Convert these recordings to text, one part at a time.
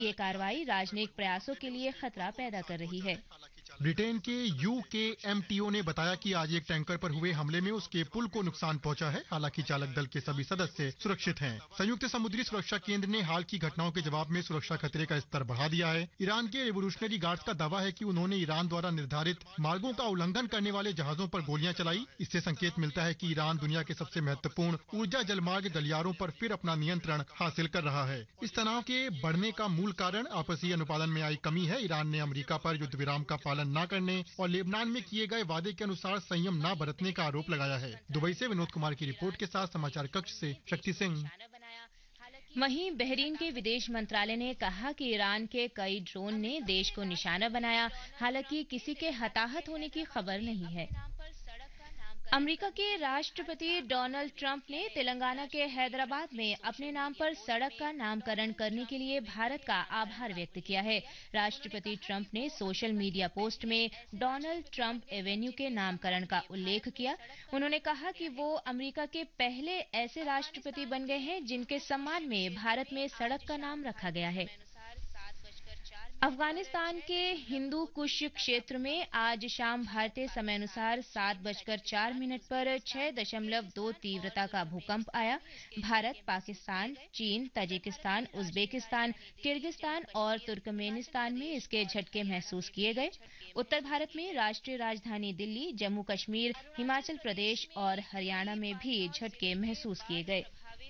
ये कार्रवाई राजनयिक प्रयासों के लिए खतरा पैदा कर रही है। ब्रिटेन के UKMTO ने बताया कि आज एक टैंकर पर हुए हमले में उसके पुल को नुकसान पहुंचा है। हालांकि चालक दल के सभी सदस्य सुरक्षित हैं। संयुक्त समुद्री सुरक्षा केंद्र ने हाल की घटनाओं के जवाब में सुरक्षा खतरे का स्तर बढ़ा दिया है। ईरान के रेवोल्यूशनरी गार्ड्स का दावा है कि उन्होंने ईरान द्वारा निर्धारित मार्गों का उल्लंघन करने वाले जहाजों पर गोलियां चलाई। इससे संकेत मिलता है कि ईरान दुनिया के सबसे महत्वपूर्ण ऊर्जा जलमार्ग गलियारों पर फिर अपना नियंत्रण हासिल कर रहा है। इस तनाव के बढ़ने का मूल कारण आपसी अनुपालन में आई कमी है। ईरान ने अमेरिका पर युद्ध विराम का पालन न करने और लेबनान में किए गए वादे के अनुसार संयम न बरतने का आरोप लगाया है। दुबई से विनोद कुमार की रिपोर्ट के साथ समाचार कक्ष से शक्ति सिंह। वहीं बहरीन के विदेश मंत्रालय ने कहा कि ईरान के कई ड्रोन ने देश को निशाना बनाया। हालांकि किसी के हताहत होने की खबर नहीं है। अमेरिका के राष्ट्रपति डोनाल्ड ट्रंप ने तेलंगाना के हैदराबाद में अपने नाम पर सड़क का नामकरण करने के लिए भारत का आभार व्यक्त किया है। राष्ट्रपति ट्रंप ने सोशल मीडिया पोस्ट में डोनाल्ड ट्रंप एवेन्यू के नामकरण का उल्लेख किया। उन्होंने कहा कि वो अमेरिका के पहले ऐसे राष्ट्रपति बन गए हैं जिनके सम्मान में भारत में सड़क का नाम रखा गया है। अफगानिस्तान के हिंदू कुश क्षेत्र में आज शाम भारतीय समय अनुसार 7:04 पर 6.2 तीव्रता का भूकंप आया। भारत, पाकिस्तान, चीन, ताजिकिस्तान, उज्बेकिस्तान, किर्गिस्तान और तुर्कमेनिस्तान में इसके झटके महसूस किए गए। उत्तर भारत में राष्ट्रीय राजधानी दिल्ली, जम्मू कश्मीर, हिमाचल प्रदेश और हरियाणा में भी झटके महसूस किए गए।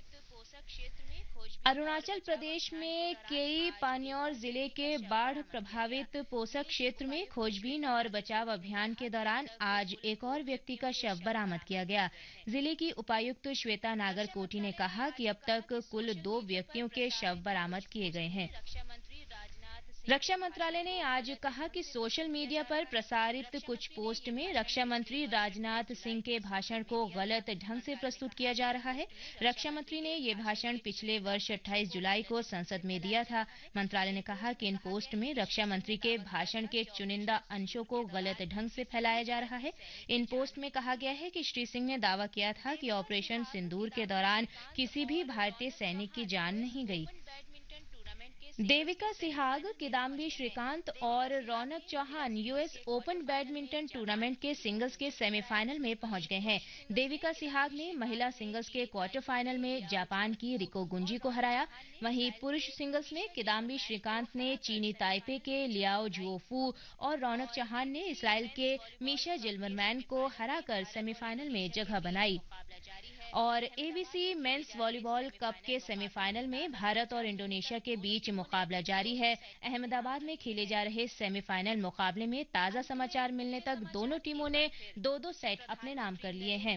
अरुणाचल प्रदेश में केई पान्योर जिले के बाढ़ प्रभावित पोसक क्षेत्र में खोजबीन और बचाव अभियान के दौरान आज एक और व्यक्ति का शव बरामद किया गया। जिले की उपायुक्त श्वेता नागरकोटी ने कहा कि अब तक कुल 2 व्यक्तियों के शव बरामद किए गए हैं। रक्षा मंत्रालय ने आज कहा कि सोशल मीडिया पर प्रसारित कुछ पोस्ट में रक्षा मंत्री राजनाथ सिंह के भाषण को गलत ढंग से प्रस्तुत किया जा रहा है। रक्षा मंत्री ने ये भाषण पिछले वर्ष 28 जुलाई को संसद में दिया था। मंत्रालय ने कहा कि इन पोस्ट में रक्षा मंत्री के भाषण के चुनिंदा अंशों को गलत ढंग से फैलाया जा रहा है। इन पोस्ट में कहा गया है कि श्री सिंह ने दावा किया था कि ऑपरेशन सिंदूर के दौरान किसी भी भारतीय सैनिक की जान नहीं गई। देविका सिहाग, किदाम्बी श्रीकांत और रौनक Chauhan US open badminton tournament के सिंगल्स के सेमीफाइनल में पहुंच गए हैं। देविका सिहाग ने महिला सिंगल्स के क्वार्टर फाइनल में जापान की रिको गुंजी को हराया। वहीं पुरुष सिंगल्स में किदाम्बी श्रीकांत ने चीनी ताइपे के लियाओ जुओफू और रौनक चौहान ने इसराइल के मीशा जिल्मरमैन को हराकर सेमीफाइनल में जगह बनाई। और एबीसी मेंस वॉलीबॉल कप के सेमीफाइनल में भारत और इंडोनेशिया के बीच मुकाबला जारी है। अहमदाबाद में खेले जा रहे सेमीफाइनल मुकाबले में ताजा समाचार मिलने तक दोनों टीमों ने 2-2 सेट अपने नाम कर लिए हैं।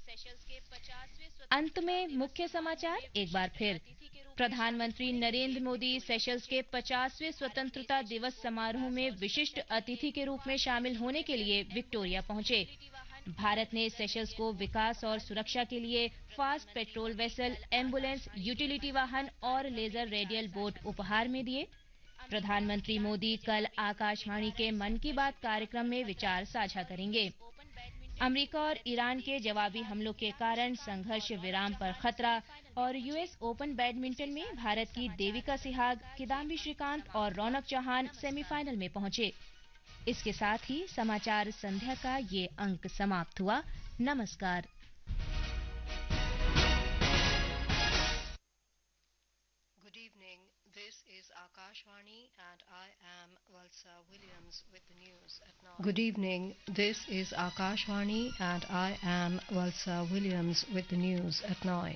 अंत में मुख्य समाचार एक बार फिर। प्रधानमंत्री नरेंद्र मोदी सेशल्स के 50वें स्वतंत्रता दिवस समारोह में विशिष्ट अतिथि के रूप में शामिल होने के लिए विक्टोरिया पहुंचे। भारत ने सेशल्स को विकास और सुरक्षा के लिए fast patrol vessel, ambulance, utility वाहन और लेजर रेडियल बोट उपहार में दिए। प्रधानमंत्री मोदी कल आकाशवाणी के मन की बात कार्यक्रम में विचार साझा करेंगे। अमेरिका और ईरान के जवाबी हमलों के कारण संघर्ष विराम पर खतरा। और यूएस ओपन बैडमिंटन में भारत की देविका सिहाग, किदाम्बी श्रीकांत और रौनक चौहान सेमीफाइनल में पहुंचे। इसके साथ ही समाचार संध्या का ये अंक समाप्त हुआ। नमस्कार। Good evening. This is Akashvani and I am Valsa Williams with the news at 9. Good evening. This is Akashvani and I am Valsa Williams with the news at 9.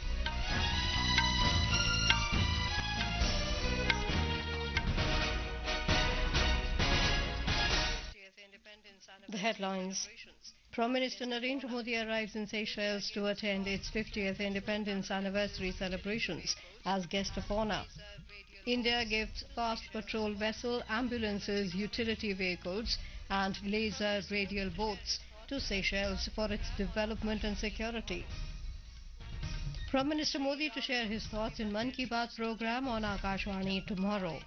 The headlines. Prime Minister Narendra Modi arrives in Seychelles to attend its 50th independence anniversary celebrations as guest of honor. India gives fast patrol vessel, ambulances, utility vehicles and laser radial boats to Seychelles for its development and security. Prime Minister Modi to share his thoughts in Mann Ki Baat program on Akashvani tomorrow.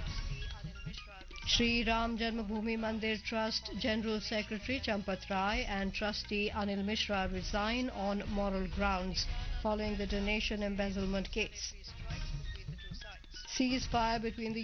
Shri Ram Janmabhoomi Mandir Trust General Secretary Champat Rai and Trustee Anil Mishra resign on moral grounds following the donation embezzlement case. Ceasefire between the